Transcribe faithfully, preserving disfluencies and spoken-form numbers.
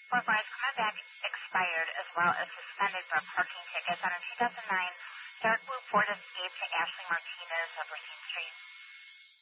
Four flags common back expired as well as suspended for parking tickets on a two thousand nine dark blue Ford Escape to Ashley Martinez of Racine Street.